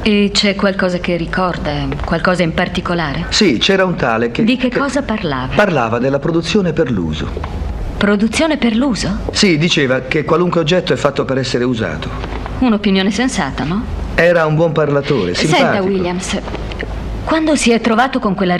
E c'è qualcosa che ricorda? Qualcosa in particolare? Sì, c'era un tale che... Di che cosa parlava? Parlava della produzione per l'uso. Produzione per l'uso? Sì, diceva che qualunque oggetto è fatto per essere usato. Un'opinione sensata, no? Era un buon parlatore, simpatico. Senta, Williams, quando si è trovato con quella